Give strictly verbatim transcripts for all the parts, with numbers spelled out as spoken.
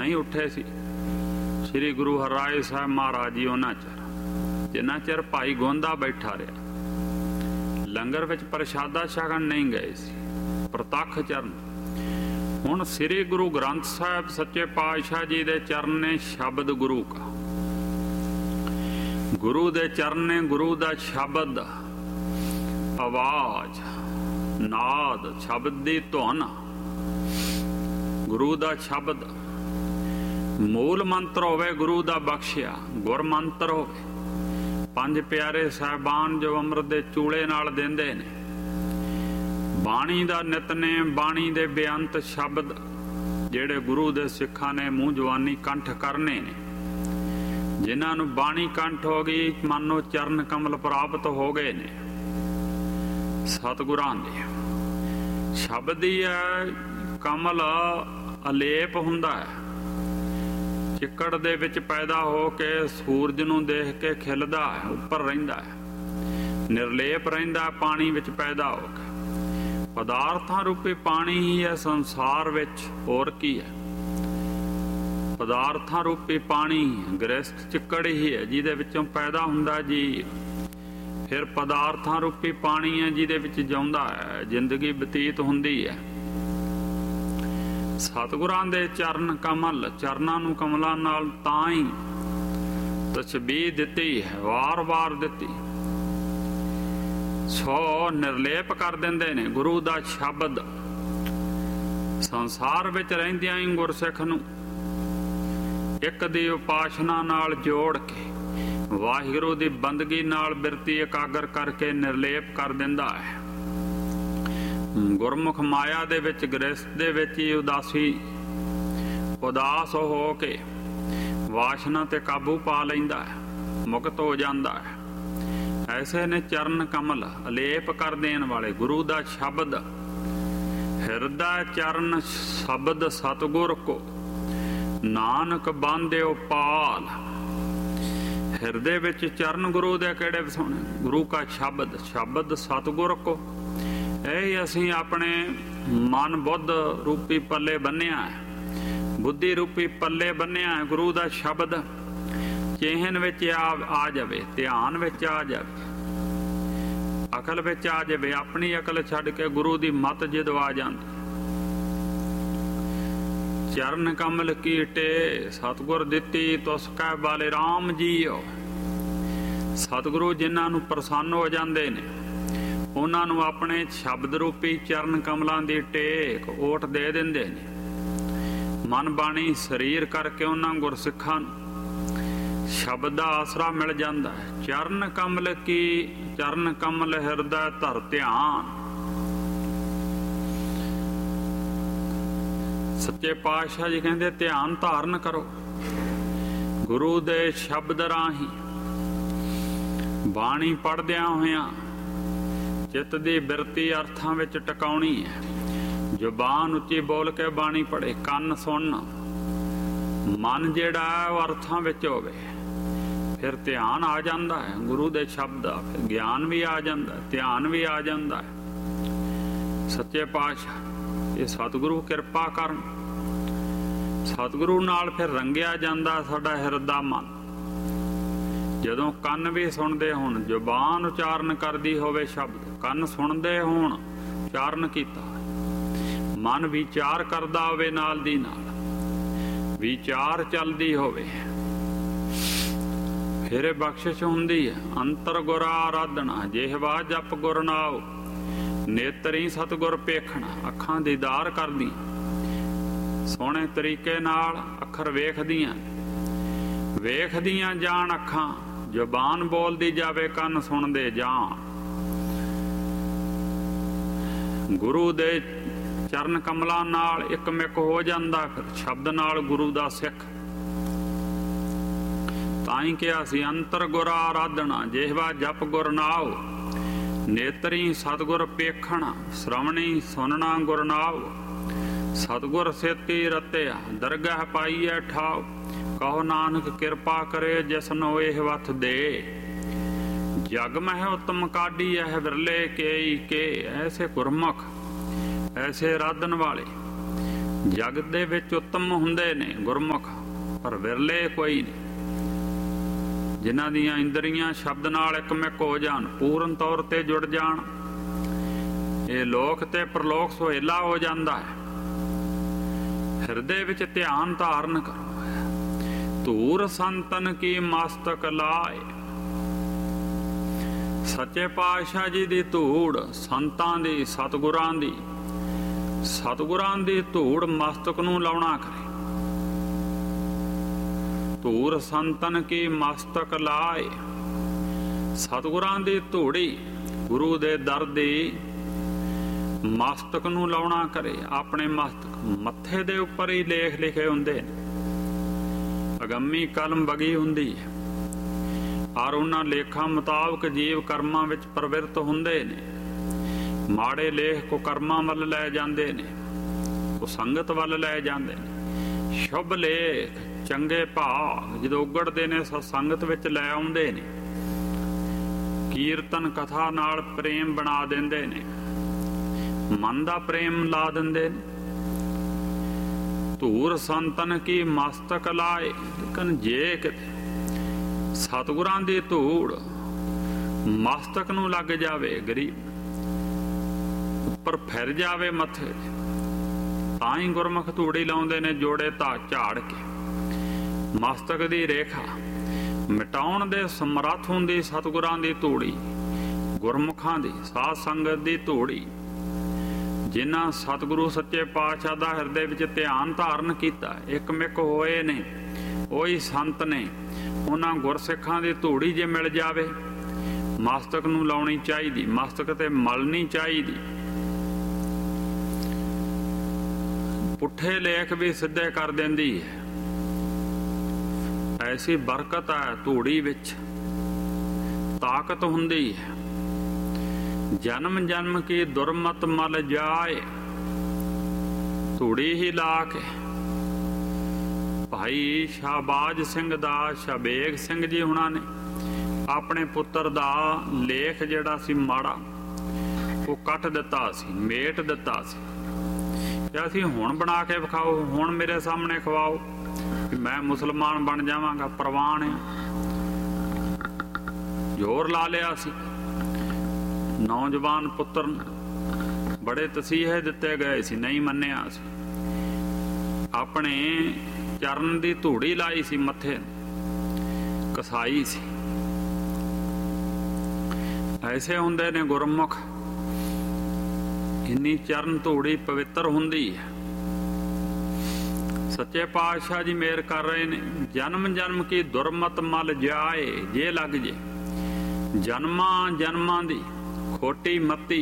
नहीं उठे सी श्री गुरु हरराय साहब महाराज जी उन्हां चਿਰ जिन्ना चिर भाई गोंदा बैठा रहा लंगर विच प्रशादा छकण नहीं गए सी प्रतख चरण। हुण श्री गुरु ग्रंथ साहिब सच्चे पातशाह जी दे चरण ने शब्द गुरु का, गुरु दे चरण ने गुरु दा शब्द आवाज नाद शब्द दी धुन गुरु दा शब्द मूल मंत्र होवे गुरु दा बख्शिया गुर मंत्र होवे। पंज प्यारे साहबान जो अमृत दे चूले नाल देंदे ने बाणी दा नितनेम बाणी दे बेअंत शब्द जेड़े गुरु दे सिखां ने मूँह जवानी कंठ करने ने जिन्हां नूं बाणी कंठ हो गई मानो चरण कमल प्राप्त हो गए ने। सतगुरां दे शब्द ही है कमल अलेप हुंदा है चिक्कड़ दे विच पैदा हो के सूरज नूं देख के खिलदा है उपर रहिंदा है निर्लेप रहिंदा पानी विच पैदा हो के। पदार्थां रूपी पानी ही है संसार विच होर की है पदार्थां रूपी पानी गृहस्थ चिक्कड़ ही है जिहदे विचों पैदा हुंदा जी फिर पदार्थां रूपी पानी है जिहदे विच जिउंदा है जिंदगी बतीत हुंदी है। सतगुरां दे चरण कमल चरनां नूं कमलां नाल तां ही तस्बीह दित्ती है वार वार दित्ती सो निर्लेप कर दिंदे ने गुरु दा शब्द संसार विच रहिंदियां ही गुरसिख नूं एक दी उपासना नाल जोड़ के वाहिगुरू दी बंदगी नाल बिरती एकागर करके निर्लेप कर दिंदा है। गुरमुख माया दे विच गृहस्थ दे विच ही उदासी उदास हो के वासना ते काबू पा लैंदा है मुक्त हो जांदा है। ऐसे ने चरण कमल अलेप कर देण वाले गुरु दा शब्द हिरदा चरण शब्द सतगुर को नानक बांधिओ पाल। हिरदे विच चरण गुरु दे किहड़े वसाउणे गुरु का शब्द शब्द सतगुर को यही असीं अपने मन बुद्ध रूपी पल्ले बन्निया है बुद्धि रूपी पल्ले बन्निया है गुरु दा शब्द चेहन विच आ आ जावे ध्यान विच आ जावे अकल विच आ जावे अपनी अकल छड्ड के गुरु दी मत जदों आ जांदी। चरण कमल की टे सतगुर दित्ती तुस कह वाले राम जीओ। सतगुरु जिन्हां नूं प्रसन्न हो जांदे ने उन्हां नूं अपने शब्द रूपी चरण कमलां दी टेक ओट दे दिंदे ने मन बाणी शरीर करके उन्हां गुरसिखां शब्द दा आसरा मिल जांदा है। चरण कमल की चरण कमल हिरदा धर ध्यान। सच्चे पातशाह जी कहंदे ध्यान धारण करो गुरु दे शब्द राही बाणी पढ़दियां होइयां चित्त दी बिरती अर्थां विच टकाउणी है। जुबान उच्ची बोल के बाणी पढ़े कन्न सुन मन जिहड़ा है अर्थां विच होवे फिर ध्यान आ जांदा है गुरु दे शब्द फिर ज्ञान भी आ जांदा ध्यान भी आ जांदा है। सच्चे पातशाह ये सतगुरु किरपा करन सतगुरु नाल फिर रंगिया जांदा साडा हिरदा मन जदों कंन भी सुणदे होण जुबान उचारण करदी होवे शब्द कंन सुणदे होण उचारण कीता मन विचार करदा होवे नाल दी नाल विचार चलदी होवे फिर बख्शिश हुंदी है। अंतर गुर आराधना जिहवा जप गुर नाओ नेतरी सतगुर पेखना अखां दीदार करदी सोहणे तरीके नाल अखर वेखदियां वेखदियां जाण अखां जुबान बोलदी जावे कन्न सुणदे जाण। गुरु दे चरण कमलां नाल इकमिक हो जांदा फिर शब्द नाल गुरु दा सिख ताई किहा सी अंतर गुर आराधना जिहवा जप गुर नाओ नेतरी सतगुर पेखण श्रवणी सुनना गुर नाओ। सतगुर सेती रत्या दरगाह पाईए ठाओ कहो नानक किरपा करे जिसनो एह वथ दे। जग मह उत्तम काढ़ी यह विरले के के ऐसे गुरमुख ऐसे राधन वाले ਜਗਤ ਦੇ ਵਿੱਚ ਉੱਤਮ ਹੁੰਦੇ ਨੇ ਗੁਰਮੁਖ, ਪਰ ਵਿਰਲੇ ਕੋਈ ਨਹੀਂ ਜਿਨ੍ਹਾਂ ਦੀਆਂ ਇੰਦਰੀਆਂ ਸ਼ਬਦ ਨਾਲ ਇੱਕਮਿਕ ਹੋ ਜਾਣ, ਪੂਰਨ ਤੌਰ ਤੇ ਜੁੜ ਜਾਣ। ਇਹ ਲੋਕ ਤੇ ਪ੍ਰਲੋਕ ਸੁਹੇਲਾ ਹੋ ਜਾਂਦਾ ਹੈ। ਹਿਰਦੇ ਵਿੱਚ ਧਿਆਨ ਧਾਰਨ ਕਰੋ। ਧੂਰ ਸੰਤਨ ਕੀ ਮਸਤਕ ਲਾਏ। ਸੱਚੇ ਪਾਤਸ਼ਾਹ ਜੀ ਦੀ ਧੂੜ, ਸੰਤਾਂ ਦੀ, ਸਤਿਗੁਰਾਂ ਦੀ ਸਤਿਗੁਰਾਂ ਦੀ ਧੂੜ ਮਸਤਕ ਨੂੰ ਲਾਉਣਾ ਕਰੇ। ਧੂਰ ਸੰਤਨ ਕੀ ਮਸਤਕ ਲਾਏ। ਸਤਿਗੁਰਾਂ ਦੀ ਧੂੜੀ ਗੁਰੂ ਦੇ ਦਰ ਦੀ ਮਸਤਕ ਨੂੰ ਲਾਉਣਾ ਕਰੇ। ਆਪਣੇ ਮਸਤਕ ਮੱਥੇ ਦੇ ਉੱਪਰ ਹੀ ਲੇਖ ਲਿਖੇ ਹੁੰਦੇ ਨੇ, ਅਗੰਮੀ ਕਲਮ ਵਗੀ ਹੁੰਦੀ ਹੈ, ਔਰ ਉਹਨਾਂ ਲੇਖਾਂ ਮੁਤਾਬਕ ਜੀਵ ਕਰਮਾਂ ਵਿੱਚ ਪ੍ਰਵਿਰਤ ਹੁੰਦੇ ਨੇ। ਮਾੜੇ ਲੇਖ ਕੋ ਕਰਮਾਂ ਵੱਲ ਲੈ ਜਾਂਦੇ ਨੇ, ਕੋ ਸੰਗਤ ਵੱਲ ਲੈ ਜਾਂਦੇ ਨੇ। ਸ਼ੁਭ ਲੇਖ, ਚੰਗੇ ਭਾਗ ਜਦੋਂ ਉਗੜਦੇ ਨੇ ਸਤਸੰਗਤ ਵਿੱਚ ਲੈ ਆਉਂਦੇ ਨੇ। ਕੀਰਤਨ ਕਥਾ ਨਾਲ ਪ੍ਰੇਮ ਬਣਾ ਦਿੰਦੇ ਨੇ, ਮਨ ਦਾ ਪ੍ਰੇਮ ਲਾ ਦਿੰਦੇ ਨੇ। ਧੂਰ ਸੰਤਨ ਕੀ ਮਸਤਕ ਲਾਏ। ਲੇਕਿਨ ਜੇ ਕਿਤੇ ਸਤਿਗੁਰਾਂ ਦੀ ਧੂੜ ਮਸਤਕ ਨੂੰ ਲੱਗ ਜਾਵੇ, ਗਰੀਬ ਉੱਪਰ ਫਿਰ ਜਾਵੇ ਮੱਥੇ, ਤਾਂ ਹੀ ਗੁਰਮੁਖ ਧੂੜੀ ਲਾਉਂਦੇ ਨੇ ਜੋੜੇ ਧਾ ਝਾੜ ਕੇ। ਮਸਤਕ ਦੀ ਰੇਖਾ ਮਿਟਾਉਣ ਦੇ ਸਮਰੱਥ ਹੁੰਦੀ ਸਤਿਗੁਰਾਂ ਦੀ ਧੂੜੀ, ਗੁਰਮੁਖਾਂ ਦੀ ਸਾਧ ਸੰਗਤ ਦੀ ਧੂੜੀ। ਜਿਨ੍ਹਾਂ ਸਤਿਗੁਰੂ ਸੱਚੇ ਪਾਤਸ਼ਾਹ ਦਾ ਹਿਰਦੇ ਵਿੱਚ ਧਿਆਨ ਧਾਰਨ ਕੀਤਾ, ਇੱਕਮਿਕ ਹੋਏ ਨੇ, ਉਹੀ ਸੰਤ ਨੇ। ਉਹਨਾਂ ਗੁਰਸਿੱਖਾਂ ਦੀ ਧੂੜੀ ਜੇ ਮਿਲ ਜਾਵੇ, ਮਸਤਕ ਨੂੰ ਲਾਉਣੀ ਚਾਹੀਦੀ, ਮਸਤਕ ਤੇ ਮਲਣੀ ਚਾਹੀਦੀ। ਪੁੱਠੇ ਲੇਖ ਵੀ ਸਿੱਧੇ ਕਰ ਦਿੰਦੀ ਹੈ। ਐਸੀ ਬਰਕਤ ਹੈ ਧੂੜੀ ਵਿੱਚ, ਤਾਕਤ ਹੁੰਦੀ ਹੈ। ਜਨਮ ਜਨਮ ਕੀ ਦੁਰਮਤ ਮਲ ਜਾਏ। ਧੂੜੀ ਹੀ ਲਾ ਕੇ ਭਾਈ ਸ਼ਾਹਬਾਜ ਸਿੰਘ ਦਾ, ਸ਼ਾਬੇਗ ਸਿੰਘ ਜੀ ਹੁਣਾਂ ਨੇ ਆਪਣੇ ਪੁੱਤਰ ਦਾ ਲੇਖ ਜਿਹੜਾ ਸੀ ਮਾੜਾ, ਉਹ ਕੱਟ ਦਿੱਤਾ ਸੀ, ਮੇਟ ਦਿੱਤਾ ਸੀ। ਤੇ ਅਸੀਂ ਹੁਣ ਬਣਾ ਕੇ ਵਿਖਾਓ, ਹੁਣ ਮੇਰੇ ਸਾਹਮਣੇ ਖਵਾਓ ਕਿ ਮੈਂ ਮੁਸਲਮਾਨ ਬਣ ਜਾਵਾਂਗਾ, ਪ੍ਰਵਾਨ ਆ। ਜ਼ੋਰ ਲਾ ਲਿਆ ਸੀ। ਨੌਜਵਾਨ ਪੁੱਤਰ ਬੜੇ ਤਸੀਹੇ ਦਿੱਤੇ ਗਏ ਸੀ, ਨਹੀਂ ਮੰਨਿਆ ਸੀ। ਆਪਣੇ ਚਰਨ ਦੀ ਧੂੜੀ ਲਾਈ ਸੀ, ਮੱਥੇ ਕਸਾਈ ਸੀ। ਐਸੇ ਹੁੰਦੇ ਨੇ ਗੁਰਮੁਖ, ਇੰਨੀ ਚਰਨ ਧੂੜੀ ਪਵਿੱਤਰ ਹੁੰਦੀ ਹੈ। ਸੱਚੇ ਪਾਤਸ਼ਾਹ ਜੀ ਮਿਹਰ ਕਰ ਰਹੇ ਨੇ। ਜਨਮ ਜਨਮ ਕੀ ਦੁਰਮਤ ਮਲ ਜਾਏ। ਜੇ ਲੱਗ ਜੇ ਜਨਮਾਂ ਜਨਮਾਂ ਦੀ ਖੋਟੀ ਮਤੀ,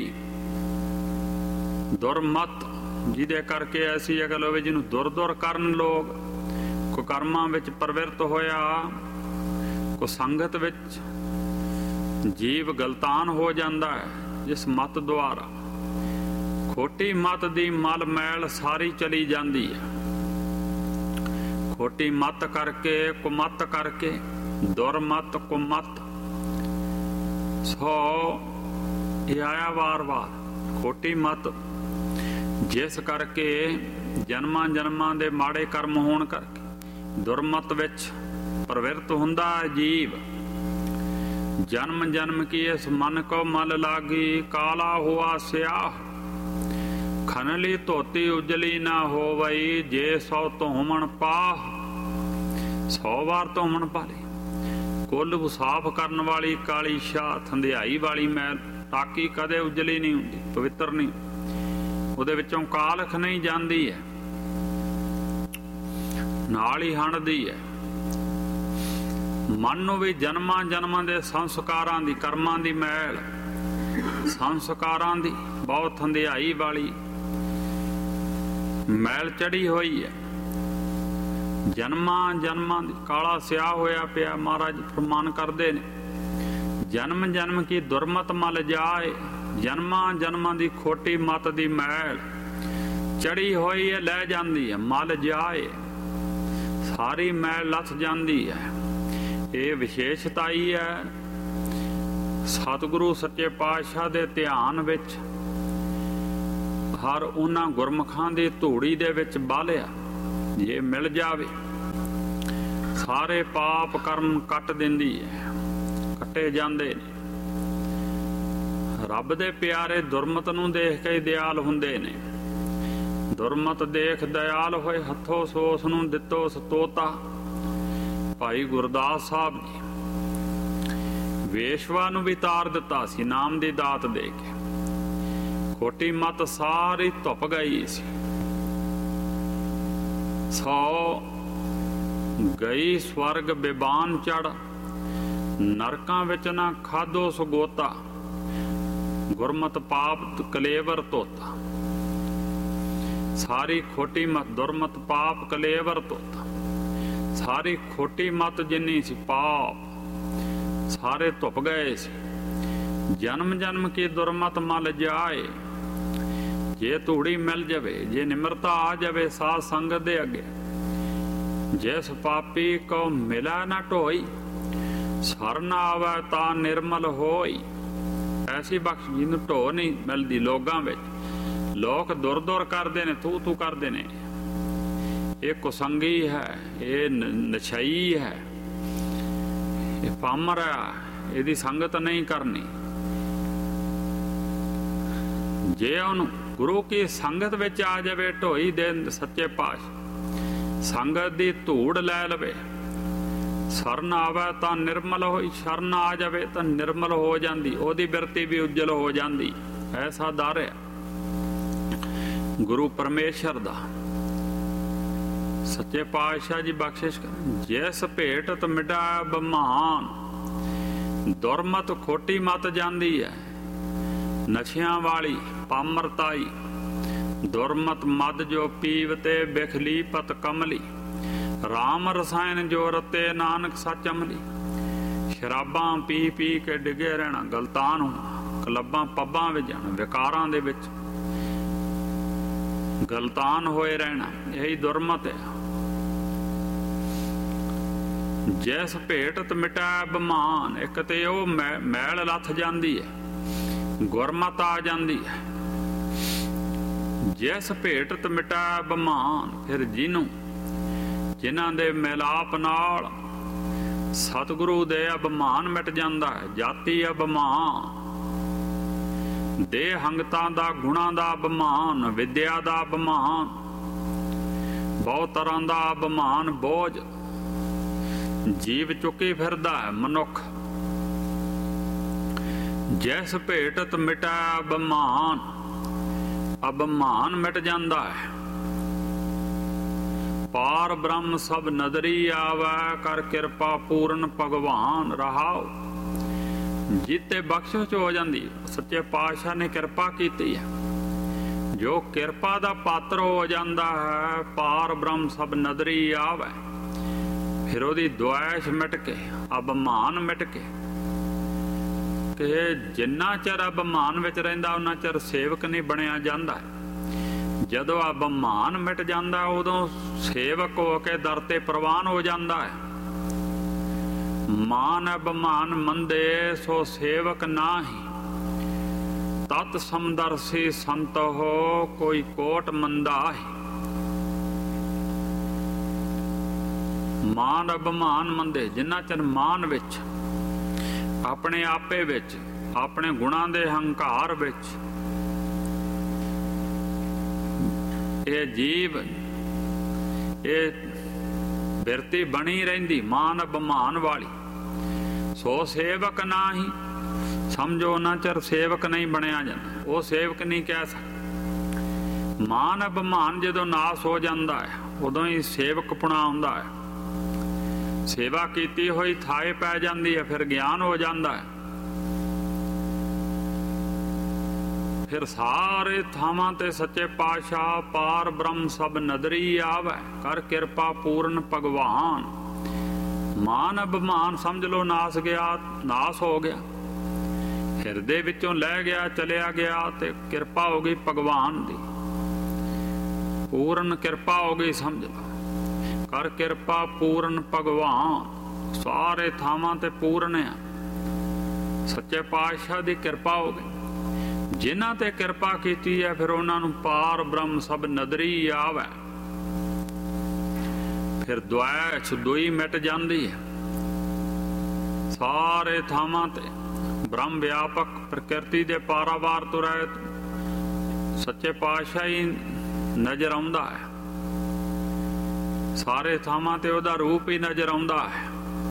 ਦੁਰਮਤ ਜਿਹਦੇ ਕਰਕੇ ਐਸੀ ਅਕਲ ਹੋਵੇ ਜਿਹਨੂੰ ਦੁਰ ਦੁਰ ਕਰਨ ਲੋਕ, ਕੋ ਕਰਮਾਂ ਵਿੱਚ ਪ੍ਰਵਿਰਤ ਹੋਇਆ, ਕੋ ਸੰਗਤ ਵਿੱਚ ਜੀਵ ਗਲਤਾਨ ਹੋ ਜਾਂਦਾ ਹੈ। ਜਿਸ ਮਤ ਦੁਆਰਾ ਖੋਟੀ ਮਤ ਦੀ ਮਲ ਮੈਲ ਸਾਰੀ ਚਲੀ ਜਾਂਦੀ ਹੈ। ਖੋਟੀ ਮਤ ਕਰਕੇ, ਕੁਮਤ ਕਰਕੇ, ਦੁਰਮਤ ਕੁਮਤ, ਸੋ ਇਹ ਆਇਆ ਵਾਰ ਵਾਰ। ਖੋਟੀ ਮਤ ਜਿਸ ਕਰਕੇ ਜਨਮਾਂ ਜਨਮਾਂ ਦੇ ਮਾੜੇ ਕਰਮ ਹੋਣ ਕਰਕੇ ਦੁਰਮਤ ਵਿੱਚ ਪ੍ਰਵਿਰਤ ਹੁੰਦਾ ਹੈ ਜੀਵ। ਜਨਮ ਜਨਮ ਕੀ ਇਸ ਮਨ ਕੋ ਮਲ ਲਾਗੀ, ਕਾਲਾ ਹੁਆ ਸਿਆਹ ਖਨਲੀ ਧੋਤੀ ਉਜਲੀ ਨਾ ਹੋਵਈ। ਜੇ ਸੌ ਧੋਮਣ ਪਾਹ, ਸੌ ਵਾਰ ਧੋਮਣ ਪਾਲੇ। ਕੁੱਲ ਸਾਫ਼ ਕਰਨ ਵਾਲੀ ਕਾਲੀ ਸ਼ਾਹ, ਥੰਧਿਆਈ ਵਾਲੀ ਮੈਲ, ਤਾਕੀ ਕਦੇ ਉਜਲੀ ਨਹੀਂ ਹੁੰਦੀ, ਪਵਿੱਤਰ ਨਹੀਂ। ਉਹਦੇ ਵਿੱਚੋਂ ਕਾਲਖ ਨਹੀਂ ਜਾਂਦੀ ਹੈ, ਨਾਲ ਹੀ ਹੰਡਦੀ ਹੈ। ਮਨ ਨੂੰ ਵੀ ਜਨਮਾਂ ਜਨਮਾਂ ਦੇ ਸੰਸਕਾਰਾਂ ਦੀ, ਕਰਮਾਂ ਦੀ ਮੈਲ, ਸੰਸਕਾਰਾਂ ਦੀ ਬਹੁਤ ਥੰਧਿਆਈ ਵਾਲੀ ਮੈਲ ਚੜੀ ਹੋਈ ਹੈ। ਜਨਮਾਂ ਜਨਮਾਂ ਦੀ ਕਾਲਾ ਸਿਆਹ ਹੋਇਆ ਪਿਆ। ਮਹਾਰਾਜ ਫਰਮਾਨ ਕਰਦੇ ਨੇ, ਜਨਮ ਜਨਮ ਕੀ ਦੁਰਮਤ ਮਲ ਜਾਏ। ਜਨਮਾਂ ਜਨਮਾਂ ਦੀ ਖੋਟੀ ਮਤ ਦੀ ਮੈਲ ਚੜੀ ਹੋਈ ਹੈ, ਲੈ ਜਾਂਦੀ ਹੈ। ਮਲ ਜਾਏ, ਸਾਰੀ ਮੈਲ ਲੱਥ ਜਾਂਦੀ ਹੈ। ਇਹ ਵਿਸ਼ੇਸ਼ਤਾ ਹੀ ਹੈ ਸਤਿਗੁਰੂ ਸੱਚੇ ਪਾਤਸ਼ਾਹ ਦੇ ਧਿਆਨ ਵਿੱਚ ਹਰ ਉਹਨਾਂ ਗੁਰਮੁਖਾਂ ਦੀ ਧੂੜੀ ਦੇ ਵਿੱਚ ਬਾਲਿਆ ਜੇ ਮਿਲ ਜਾਵੇ ਸਾਰੇ ਪਾਪ ਕਰਮ ਕੱਟ ਦਿੰਦੀ ਹੈ, ਕੱਟੇ ਜਾਂਦੇ ਨੇ। ਰੱਬ ਦੇ ਪਿਆਰੇ ਦੁਰਮਤ ਨੂੰ ਦੇਖ ਕੇ ਦਿਆਲ ਹੁੰਦੇ ਨੇ। ਦੁਰਮਤ ਦੇਖ ਦਇਆਲ ਹੋਏ ਹੱਥੋਂ ਸੋਸ ਨੂੰ ਦਿੱਤੋ ਸਤੋਤਾ। ਭਾਈ ਗੁਰਦਾਸ ਸਾਹਿਬ ਜੀ ਵੇਸ਼ਵਾ ਨੂੰ ਵੀ ਤਾਰ ਦਿੱਤਾ ਸੀ ਨਾਮ ਦੀ ਦਾਤ ਦੇ ਕੇ। ਖੋਟੀ ਮਤ ਸਾਰੀ ਧੁੱਪ ਗਈ ਸੀ। ਸੋ ਗਈ ਸਵਰਗ ਬੇਬਾਨ ਚੜ, ਨਰਕਾਂ ਵਿੱਚ ਨਾ ਖਾਧੋ ਸੁਗੋਤਾ। ਗੁਰਮਤ ਪਾਪ ਕਲੇਵਰ ਧੋਤਾ। ਸਾਰੀ ਖੋਟੀ ਮਤ ਦੁਰਮਤ ਪਾਪ ਕਲੇਵਰ ਧੋਤਾ। ਸਾਰੀ ਖੋਟੀ ਮਤ ਜਿੰਨੀ ਸੀ ਪਾਪ ਸਾਰੇ ਧੁੱਪ ਗਏ ਸੀ। ਜਨਮ ਜਨਮ ਕੀ ਦੁਰਮਤ ਮਲ ਜਾਏ। ਜੇ ਧੂੜੀ ਮਿਲ ਜਾਵੇ, ਜੇ ਨਿਮਰਤਾ ਆ ਜਾਵੇ ਸਾਧ ਸੰਗਤ ਦੇ ਅੱਗੇ, ਜਿਸ ਪਾਪੀ ਕੋ ਮਿਲਾ ਨਾ ਢੋਈ, ਸਰਨ ਆਵੈ ਤਾਂ ਨਿਰਮਲ ਹੋਈ। ਐਸੀ ਬਖਸ਼ ਜਿਹਨੂੰ ਢੋ ਨਹੀਂ ਮਿਲਦੀ ਲੋਕਾਂ ਵਿੱਚ। ਲੋਕ ਦੁਰ ਦੁਰ ਕਰਦੇ ਨੇ, ਤੂੰ ਤੂੰ ਕਰਦੇ ਨੇ। ਇਹ ਕੁਸੰਗੀ ਹੈ, ਇਹ ਨਸ਼ਈ ਹੈ, ਇਹ ਪਾਮਰ ਹੈ, ਇਹਦੀ ਸੰਗਤ ਨਹੀਂ ਕਰਨੀ। ਜੇ ਉਹਨੂੰ ਗੁਰੂ ਕੀ ਸੰਗਤ ਵਿੱਚ ਆ ਜਾਵੇ, ਢੋਈ ਦੇ ਸੱਚੇ ਪਾਤਸ਼ਾਹ ਸੰਗਤ ਦੀ ਧੂੜ ਲੈ ਲਵੇ, ਸ਼ਰਨ ਆਵੇ ਤਾਂ ਨਿਰਮਲ ਹੋਈ। ਸ਼ਰਨ ਆ ਜਾਵੇ ਤਾਂ ਨਿਰਮਲ ਹੋ ਜਾਂਦੀ, ਉਹਦੀ ਬਿਰਤੀ ਵੀ ਉਜਲ ਹੋ ਜਾਂਦੀ। ਐਸਾ ਦਰ ਹੈ ਗੁਰੂ ਪਰਮੇਸ਼ਰ ਦਾ। ਸੱਚੇ ਪਾਤਸ਼ਾਹ ਜੀ ਬਖਸ਼ਿਸ਼ ਕਰ। ਜਿਸ ਭੇਟਤ ਮਿਟਾ ਬਮਾਨ, ਦੁਰਮਤ ਖੋਟੀ ਮਤ ਜਾਂਦੀ ਹੈ। ਨਸ਼ਿਆਂ ਵਾਲੀ ਪਾਮਰਤਾਈ ਦੁਰਮਤ ਮਦ ਜੋ ਪੀਵ ਤੇ ਬਿਖਲੀ ਪਤ ਕਮਲੀ। ਰਾਮ ਰਸਾਇਣ ਜੋ ਰਤੇ ਨਾਨਕ ਸੱਚ ਅਮਲੀ। ਸ਼ਰਾਬਾਂ ਪੀ ਪੀ ਕੇ ਡਿੱਗੇ ਰਹਿਣਾ, ਗਲਤਾਨ ਹੋਣਾ, ਕਲੱਬਾਂ ਪੱਬਾਂ ਵਿੱਚ ਜਾਣਾ, ਵਿਕਾਰਾਂ ਦੇ ਵਿੱਚ ਗਲਤਾਨ ਹੋਏ ਰਹਿਣਾ, ਇਹੀ ਦੁਰਮਤ ਹੈ। ਜਿਸ ਭੇਟਤ ਮਿਟਾ ਬਮਾਨ, ਇੱਕ ਤੇ ਉਹ ਮੈਲ ਲੱਥ ਜਾਂਦੀ ਹੈ, ਗੁਰਮਤ ਆ ਜਾਂਦੀ ਹੈ। ਜਿਸ ਭੇਟਤ ਮਿਟਾ ਬਮਾਨ, ਫਿਰ ਜਿਹਨੂੰ ਜਿਨ੍ਹਾਂ ਦੇ ਮਿਲਾਪ ਨਾਲ ਸਤਿਗੁਰੂ ਦੇ ਅਭਿਮਾਨ ਮਿਟ ਜਾਂਦਾ ਹੈ। ਜਾਤੀ ਅਭਿਮਾਨ, ਦੇਹ ਹੰਗਤਾਂ ਦਾ, ਗੁਣਾਂ ਦਾ ਅਭਿਮਾਨ, ਵਿਦਿਆ ਦਾ ਅਭਿਮਾਨ, ਬਹੁਤ ਤਰ੍ਹਾਂ ਦਾ ਅਭਿਮਾਨ ਬੋਝ ਜੀਵ ਚੁੱਕੀ ਫਿਰਦਾ ਹੈ ਮਨੁੱਖ। ਜਿਸ ਭੇਟਤ ਮਿਟਾ ਅਭਿਮਾਨ, ਅਭਿਮਾਨ ਮਿਟ ਜਾਂਦਾ ਹੈ। ਪਾਰ ਬ੍ਰਹਮ ਸਭ ਨਦਰੀ ਆਵੈ, ਕਰ ਕਿਰਪਾ ਪੂਰਨ ਭਗਵਾਨ ਰਹਾਉ। ਜਿੱਤੇ ਬਖਸ਼ਿਸ਼ ਹੋ ਜਾਂਦੀ, ਸੱਚੇ ਪਾਤਸ਼ਾਹ ਨੇ ਕਿਰਪਾ ਕੀਤੀ ਹੈ। ਜੋ ਕਿਰਪਾ ਦਾ ਪਾਤਰ ਹੋ ਜਾਂਦਾ ਹੈ, ਪਾਰ ਬ੍ਰਹਮ ਸਭ ਨਦਰੀ ਆਵੈ, ਫਿਰ ਉਹਦੀ ਦੁਆਇਸ਼ ਮਿਟ ਕੇ, ਅਭਿਮਾਨ ਮਿਟ ਕੇ। ਕਿ ਜਿੰਨਾ ਚਿਰ ਅਭਿਮਾਨ ਵਿੱਚ ਰਹਿੰਦਾ ਉਹਨਾਂ ਚਿਰ ਸੇਵਕ ਨਹੀਂ ਬਣਿਆ ਜਾਂਦਾ। ਜਦੋਂ ਅਭਿਮਾਨ ਮਿਟ ਜਾਂਦਾ ਉਦੋਂ ਸੇਵਕ ਹੋ ਕੇ ਦਰ ਤੇ ਪ੍ਰਵਾਨ ਹੋ ਜਾਂਦਾ ਹੈ। ਮਾਨ ਅਭਿਮਾਨ ਮੰਦੇ ਸੋ ਸੇਵਕ ਨਾਹੀ, ਤਤ ਸਮਦਰਸੀ ਸੰਤ ਹੋ ਕੋਈ ਕੋਟ ਮੰਦਾਹੀ। ਮਾਨ ਅਭਿਮਾਨ ਮੰਦੇ, ਜਿੰਨਾ ਚਿਰ ਮਾਨ ਵਿੱਚ, ਆਪਣੇ ਆਪੇ ਵਿੱਚ, ਆਪਣੇ ਗੁਣਾਂ ਦੇ ਹੰਕਾਰ ਵਿੱਚ ਇਹ ਜੀਵ, ਇਹ ਬਿਰਤੀ ਬਣੀ ਰਹਿੰਦੀ ਮਾਨ ਅਭਿਮਾਨ ਵਾਲੀ, ਸੋ ਸੇਵਕ ਨਾਹੀ। ਸਮਝੋ ਉਹਨਾਂ ਚਿਰ ਸੇਵਕ ਨਹੀਂ ਬਣਿਆ ਜਾਂਦਾ, ਉਹ ਸੇਵਕ ਨਹੀਂ ਕਹਿ ਸਕਦਾ। ਮਾਨ ਅਭਿਮਾਨ ਜਦੋਂ ਨਾਸ ਹੋ ਜਾਂਦਾ ਹੈ ਉਦੋਂ ਹੀ ਸੇਵਕਪੁਣਾ ਆਉਂਦਾ ਹੈ। ਸੇਵਾ ਕੀਤੀ ਹੋਈ ਥਾਏ ਪੈ ਜਾਂਦੀ ਹੈ, ਫਿਰ ਗਿਆਨ ਹੋ ਜਾਂਦਾ ਹੈ। ਫਿਰ ਸਾਰੇ ਥਾਵਾਂ ਤੇ ਸੱਚੇ ਪਾਤਸ਼ਾਹ ਪਾਰ ਬ੍ਰਹਮ ਸਭ ਨਦਰੀ ਆਵੈ, ਕਰ ਕਿਰਪਾ ਪੂਰਨ ਭਗਵਾਨ। ਮਾਨ ਅਭਿਮਾਨ ਸਮਝ ਲੋ ਨਾਸ ਗਿਆ, ਨਾਸ ਹੋ ਗਿਆ, ਹਿਰਦੇ ਵਿੱਚੋਂ ਲੈ ਗਿਆ, ਚਲਿਆ ਗਿਆ, ਤੇ ਕਿਰਪਾ ਹੋ ਗਈ ਭਗਵਾਨ ਦੀ, ਪੂਰਨ ਕਿਰਪਾ ਹੋ ਗਈ। ਸਮਝ ਲੋ ਕਰ ਕਿਰਪਾ ਪੂਰਨ ਭਗਵਾਨ। ਸਾਰੇ ਥਾਵਾਂ ਤੇ ਪੂਰਨ ਆ, ਸੱਚੇ ਪਾਤਸ਼ਾਹ ਦੀ ਕਿਰਪਾ ਹੋ ਗਈ। ਜਿਨ੍ਹਾਂ ਤੇ ਕਿਰਪਾ ਕੀਤੀ ਹੈ ਫਿਰ ਉਹਨਾਂ ਨੂੰ ਪਾਰ ਬ੍ਰਹਮ ਸਭ ਨਦਰੀ ਆਵੈ। ਫਿਰ ਦੁਆਇਸ਼ ਦੋਈ ਮਿਟ ਜਾਂਦੀ ਹੈ। ਸਾਰੇ ਥਾਵਾਂ ਤੇ ਬ੍ਰਹਮ ਵਿਆਪਕ ਪ੍ਰਕਿਰਤੀ ਦੇ ਪਾਰਾਵਾਰ ਤੋਂ ਰਹਿਤ ਸੱਚੇ ਪਾਤਸ਼ਾਹ ਹੀ ਨਜ਼ਰ ਆਉਂਦਾ ਹੈ। ਸਾਰੇ ਥਾਵਾਂ ਤੇ ਉਹਦਾ ਰੂਪ ਹੀ ਨਜ਼ਰ ਆਉਂਦਾ ਹੈ।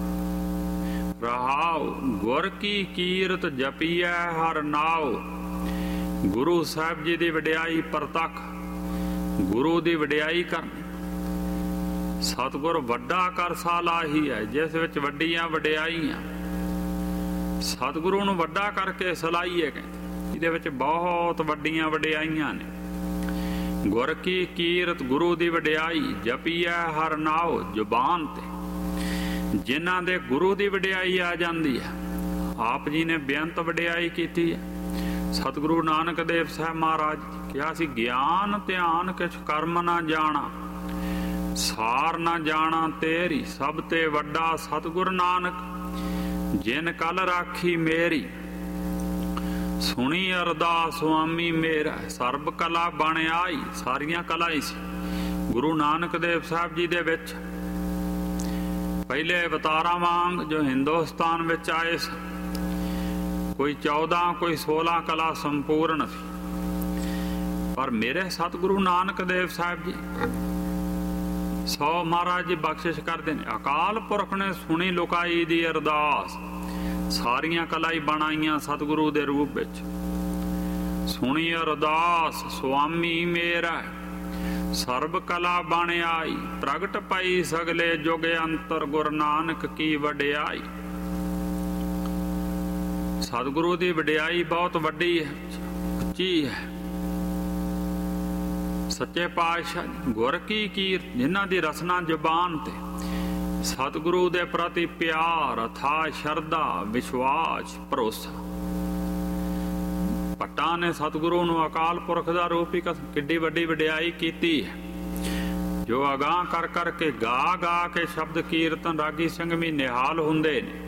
ਰਹਾਉ ਗੁਰ ਕੀ ਕੀਰਤ ਜਪੀਐ ਹਰ ਨਾਉ। ਗੁਰੂ ਸਾਹਿਬ ਜੀ ਦੀ ਵਡਿਆਈ ਪ੍ਰਤੱਖ, ਗੁਰੂ ਦੀ ਵਡਿਆਈ ਕਰਨੀ। ਸਤਿਗੁਰ ਵੱਡਾ ਕਰ ਸਾਲਾਹੀ ਹੈ, ਜਿਸ ਵਿੱਚ ਵੱਡੀਆਂ ਵਡਿਆਈਆਂ। ਸਤਿਗੁਰੂ ਨੂੰ ਵੱਡਾ ਕਰਕੇ ਸਲਾਹੀਏ ਕਹਿੰਦੇ, ਇਹਦੇ ਵਿੱਚ ਬਹੁਤ ਵੱਡੀਆਂ ਵਡਿਆਈਆਂ ਨੇ। ਗੁਰ ਕੀ ਕੀਰਤ, ਗੁਰੂ ਦੀ ਵਡਿਆਈ, ਜਪੀਐ ਹਰ ਨਾਉ, ਜ਼ੁਬਾਨ ਤੇ ਜਿਨ੍ਹਾਂ ਦੇ ਗੁਰੂ ਦੀ ਵਡਿਆਈ ਆ ਜਾਂਦੀ ਹੈ। ਆਪ ਜੀ ਨੇ ਬੇਅੰਤ ਵਡਿਆਈ ਕੀਤੀ ਹੈ। ਸਤਿਗੁਰੂ ਨਾਨਕ ਦੇਵ ਸਾਹਿਬ ਮਹਾਰਾਜ ਕਿਹਾ ਸੀ, ਗਿਆਨ ਧਿਆਨ ਕਿਛ ਕਰਮ ਨਾ ਜਾਣਾ, ਸਾਰ ਨਾ ਜਾਣਾ ਤੇਰੀ, ਸਭ ਤੇ ਵੱਡਾ ਸਤਿਗੁਰ ਨਾਨਕ, ਜਿਨ ਕਲ ਰਾਖੀ ਮੇਰੀ। ਸੁਣੀ ਅਰਦਾਸ ਸੁਆਮੀ ਮੇਰਾ, ਸਰਬ ਕਲਾ ਬਣ ਆਈ। ਸਾਰੀਆਂ ਕਲਾ ਹੀ ਸੀ ਗੁਰੂ ਨਾਨਕ ਦੇਵ ਸਾਹਿਬ ਜੀ ਦੇ ਵਿੱਚ। ਪਹਿਲੇ ਅਵਤਾਰਾਂ ਵਾਂਗ ਜੋ ਹਿੰਦੁਸਤਾਨ ਵਿੱਚ ਆਏ ਸੀ, ਕੋਈ ਚੌਦਾਂ ਕੋਈ ਸੋਲਾਂ ਕਲਾ ਸੰਪੂਰਨ ਸੀ। ਪਰ ਮੇਰੇ ਸਤਿਗੁਰੂ ਨਾਨਕ ਦੇਵ ਸਾਹਿਬ ਜੀ ਸੋ ਮਹਾਰਾਜ ਜੀ ਬਖਸ਼ਿਸ਼ ਕਰਦੇ ਨੇ। ਅਕਾਲ ਪੁਰਖ ਨੇ ਸੁਣੀ ਲੁਕਾਈ ਦੀ ਅਰਦਾਸ, ਸਾਰੀਆਂ ਕਲਾ ਹੀ ਬਣਾਈਆਂ ਸਤਿਗੁਰੂ ਦੇ ਰੂਪ ਵਿੱਚ। ਸੁਣੀ ਅਰਦਾਸ ਸੁਆਮੀ ਮੇਰਾ, ਸਰਬ ਕਲਾ ਬਣ ਆਈ। ਪ੍ਰਗਟ ਪਈ ਸਗਲੇ ਜੁਗ ਅੰਤਰ, ਗੁਰ ਨਾਨਕ ਕੀ ਵਡਿਆਈ। ਸਤਿਗੁਰੂ ਦੀ ਵਡਿਆਈ ਬਹੁਤ ਵੱਡੀ ਹੈ, ਉੱਚੀ ਹੈ। ਸੱਚੇ ਪਾਤਸ਼ਾਹ ਗੁਰ ਕੀ ਕੀਰਤ, ਜਿਨ੍ਹਾਂ ਦੀ ਰਸਨਾ ਜ਼ੁਬਾਨ ਤੇ ਸਤਿਗੁਰੂ ਦੇ ਪ੍ਰਤੀ ਪਿਆਰ, ਅਥਾਹ ਸ਼ਰਧਾ, ਵਿਸ਼ਵਾਸ, ਭਰੋਸਾ। ਭੱਟਾਂ ਨੇ ਸਤਿਗੁਰੂ ਨੂੰ ਅਕਾਲ ਪੁਰਖ ਦਾ ਰੂਪ ਹੀ ਕਿੱਡੀ ਵੱਡੀ ਵਡਿਆਈ ਕੀਤੀ ਹੈ, ਜੋ ਅਗਾਂਹ ਕਰ ਕਰਕੇ ਗਾ ਗਾ ਕੇ ਸ਼ਬਦ ਕੀਰਤਨ ਰਾਗੀ ਸਿੰਘ ਵੀ ਨਿਹਾਲ ਹੁੰਦੇ ਨੇ।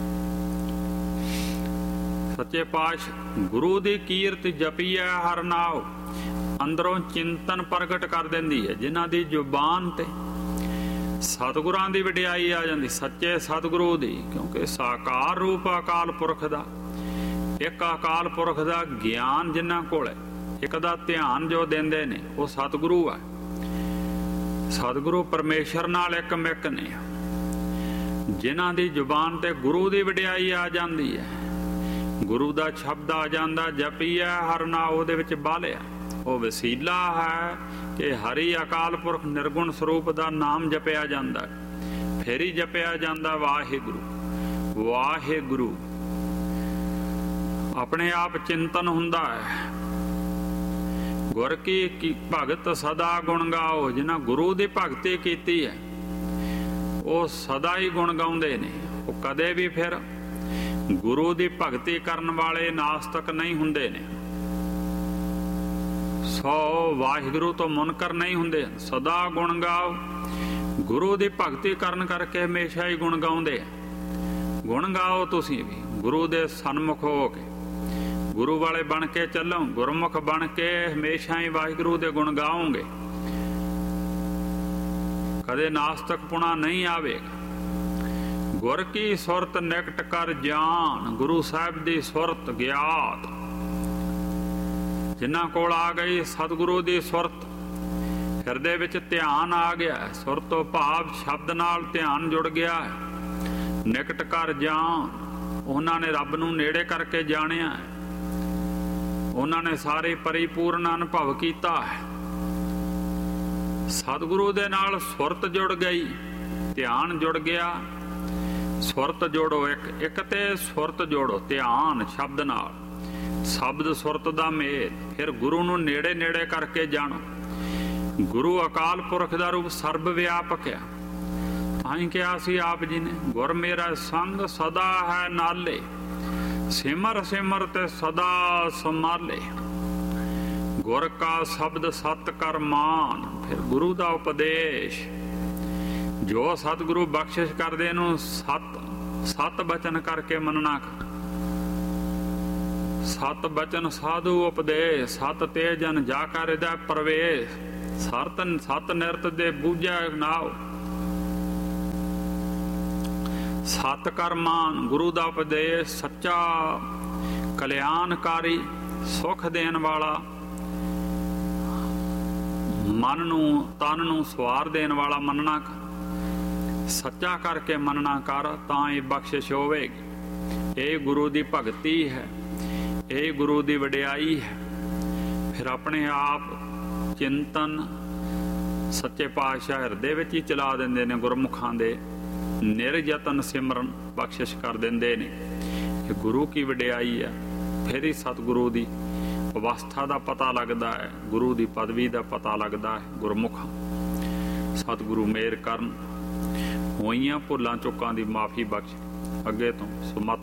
ਸੱਚੇ ਪਾਤਸ਼ਾਹ ਗੁਰੂ ਦੀ ਕੀਰਤ ਜਪੀਐ ਹਰ ਨਾਉ, ਅੰਦਰੋਂ ਚਿੰਤਨ ਪ੍ਰਗਟ ਕਰ ਦਿੰਦੀ ਹੈ। ਜਿਨ੍ਹਾਂ ਦੀ ਜ਼ੁਬਾਨ ਤੇ ਸਤਿਗੁਰਾਂ ਦੀ ਵਡਿਆਈ ਆ ਜਾਂਦੀ, ਸੱਚੇ ਸਤਿਗੁਰੂ ਦੀ, ਕਿਉਂਕਿ ਸਾਕਾਰ ਰੂਪ ਅਕਾਲ ਪੁਰਖ ਦਾ। ਇੱਕ ਅਕਾਲ ਪੁਰਖ ਦਾ ਗਿਆਨ ਜਿਨ੍ਹਾਂ ਕੋਲ ਹੈ, ਇੱਕ ਦਾ ਧਿਆਨ ਜੋ ਦਿੰਦੇ ਨੇ, ਉਹ ਸਤਿਗੁਰੂ ਆ। ਸਤਿਗੁਰੂ ਪਰਮੇਸ਼ਰ ਨਾਲ ਇੱਕ ਮਿਕ ਨੇ। ਜਿਨ੍ਹਾਂ ਦੀ ਜ਼ੁਬਾਨ ਤੇ ਗੁਰੂ ਦੀ ਵਡਿਆਈ ਆ ਜਾਂਦੀ ਹੈ, ਗੁਰੂ ਦਾ ਸ਼ਬਦ ਆ ਜਾਂਦਾ, ਜਪੀਐ ਹਰ ਨਾਉ, ਉਹਦੇ ਵਿੱਚ ਬਾਲਿਆ। ਉਹ ਵਸੀਲਾ ਹੈ ਕਿ ਹਰੀ ਅਕਾਲ ਪੁਰਖ ਨਿਰਗੁਣ ਸਰੂਪ ਦਾ ਨਾਮ ਜਪਿਆ ਜਾਂਦਾ, ਫਿਰ ਹੀ ਜਪਿਆ ਜਾਂਦਾ ਵਾਹਿਗੁਰੂ ਵਾਹਿਗੁਰੂ। ਆਪਣੇ ਆਪ ਚਿੰਤਨ ਹੁੰਦਾ ਹੈ। ਗੁਰ ਕੀ ਭਗਤ ਸਦਾ ਗੁਣ ਗਾਓ, ਜਿਨ੍ਹਾਂ ਗੁਰੂ ਦੀ ਭਗਤੀ ਕੀਤੀ ਹੈ ਉਹ ਸਦਾ ਹੀ ਗੁਣ ਗਾਉਂਦੇ ਨੇ। ਉਹ ਕਦੇ ਵੀ ਫਿਰ ਗੁਰੂ ਦੀ ਭਗਤੀ ਕਰਨ ਵਾਲੇ ਨਾਸਤਕ ਨਹੀਂ ਹੁੰਦੇ ਨੇ। ਸੋ ਵਾਹਿਗੁਰੂ ਤੋਂ ਮੁਨਕਰ ਨਹੀਂ ਹੁੰਦੇ, ਸਦਾ ਗੁਣ ਗਾਓ। ਗੁਰੂ ਦੀ ਭਗਤੀ ਕਰਨ ਕਰਕੇ ਹਮੇਸ਼ਾ ਹੀ ਗੁਣ ਗਾਉਂਦੇ। ਗੁਣ ਗਾਓ ਤੁਸੀਂ ਵੀ ਗੁਰੂ ਦੇ ਸਨਮੁਖ ਹੋ ਕੇ, ਗੁਰੂ ਵਾਲੇ ਬਣ ਕੇ ਚੱਲੋ। ਗੁਰਮੁਖ ਬਣ ਕੇ ਹਮੇਸ਼ਾ ਹੀ ਵਾਹਿਗੁਰੂ ਦੇ ਗੁਣ ਗਾਓਗੇ, ਕਦੇ ਨਾਸਤਕ ਪੁਣਾ ਨਹੀਂ ਆਵੇਗਾ। ਗੁਰ ਕੀ ਸੁਰਤ ਨਿਕਟ ਕਰ ਜਾਣ, ਗੁਰੂ ਸਾਹਿਬ ਦੀ ਸੁਰਤ ਗਿਆਤ ਜਿਨ੍ਹਾਂ ਕੋਲ ਆ ਗਈ, ਸਤਿਗੁਰੂ ਦੀ ਸੁਰਤ ਹਿਰਦੇ ਵਿੱਚ ਧਿਆਨ ਆ ਗਿਆ। ਸੁਰ ਤੋਂ ਭਾਵ ਸ਼ਬਦ ਨਾਲ ਧਿਆਨ ਜੁੜ ਗਿਆ। ਨਿਕਟ ਕਰ ਜਾਣ, ਉਹਨਾਂ ਨੇ ਰੱਬ ਨੂੰ ਨੇੜੇ ਕਰਕੇ ਜਾਣਿਆ, ਉਹਨਾਂ ਨੇ ਸਾਰੇ ਪਰਿਪੂਰਨ ਅਨੁਭਵ ਕੀਤਾ ਹੈ। ਸਤਿਗੁਰੂ ਦੇ ਨਾਲ ਸੁਰਤ ਜੁੜ ਗਈ, ਧਿਆਨ ਜੁੜ ਗਿਆ। ਸੁਰਤ ਜੋੜੋ, ਇੱਕ ਇੱਕ ਤੇ ਸੁਰਤ ਜੋੜੋ, ਧਿਆਨ ਸ਼ਬਦ ਨਾਲ, ਸ਼ਬਦ ਸੁਰਤ ਦਾ ਮੇਲ। ਫਿਰ ਗੁਰੂ ਨੂੰ ਨੇੜੇ ਨੇੜੇ ਕਰਕੇ ਜਾਣੋ। ਗੁਰੂ ਅਕਾਲ ਪੁਰਖ ਦਾ ਰੂਪ ਸਰਬ ਵਿਆਪਕ ਆ। ਤਾਂ ਹੀ ਕਿਹਾ ਸੀ ਆਪ ਜੀ ਨੇ, ਗੁਰ ਮੇਰਾ ਸੰਗ ਸਦਾ ਹੈ ਨਾਲੇ, ਸਿਮਰ ਸਿਮਰ ਤੇ ਸਦਾ ਸੰਭਾਲੇ। ਗੁਰ ਕਾ ਸ਼ਬਦ ਸਤ ਕਰ ਮਾਨ। ਫਿਰ ਗੁਰੂ ਦਾ ਉਪਦੇਸ਼ ਜੋ ਸਤਿਗੁਰੂ ਬਖਸ਼ਿਸ਼ ਕਰਦੇ ਇਹਨੂੰ ਸਤ ਸਤ ਬਚਨ ਕਰਕੇ ਮੰਨਣਾ। ਸਤ ਬਚਨ ਸਾਧੂ ਉਪਦੇਸ਼, ਸਤ ਤੇ ਜਨ ਜਾ ਕਰ ਹਿਰਦੈ ਪ੍ਰਵੇਸ਼, ਸਰਤਨ ਸਤ ਨਿਰਤ ਦੇ ਬੂਝੈ ਨਾਉ, ਸਤ ਕਰਮਾਨ ਗੁਰੂ ਦਾ ਉਪਦੇਸ਼, ਸੱਚਾ ਕਲਿਆਣਕਾਰੀ ਸੁਖ ਦੇਣ ਵਾਲਾ, ਮਨ ਨੂੰ ਤਨ ਨੂੰ ਸਵਾਰ ਦੇਣ ਵਾਲਾ ਮੰਨਣਾ, ਸੱਚਾ ਕਰਕੇ ਮੰਨਣਾ ਕਰ, ਤਾਂ ਇਹ ਬਖਸ਼ਿਸ਼ ਹੋਵੇਗੀ। ਇਹ ਗੁਰੂ ਦੀ ਭਗਤੀ ਹੈ, ਇਹ ਗੁਰੂ ਦੀ ਵਡਿਆਈ ਹੈ। ਫਿਰ ਆਪਣੇ ਆਪ ਚਿੰਤਨ ਸੱਚੇ ਪਾਤਸ਼ਾਹ ਹਿਰਦੇ ਵਿੱਚ ਹੀ ਚਲਾ ਦਿੰਦੇ ਨੇ, ਗੁਰਮੁਖਾਂ ਦੇ ਨਿਰਯਤਨ ਸਿਮਰਨ ਬਖਸ਼ਿਸ਼ ਕਰ ਦਿੰਦੇ ਨੇ। ਇਹ ਗੁਰੂ ਕੀ ਵਡਿਆਈ ਹੈ। ਫਿਰ ਹੀ ਸਤਿਗੁਰੂ ਦੀ ਅਵਸਥਾ ਦਾ ਪਤਾ ਲੱਗਦਾ ਹੈ, ਗੁਰੂ ਦੀ ਪਦਵੀ ਦਾ ਪਤਾ ਲੱਗਦਾ ਹੈ। ਗੁਰਮੁਖ ਸਤਿਗੁਰੂ ਮਿਹਰ ਕਰਨ, ਹੋਈਆਂ ਭੁੱਲਾਂ ਚੁੱਕਾਂ ਦੀ ਮਾਫੀ ਬਖਸ਼। ਅੱਗੇ ਤੋਂ ਸੁਮਤ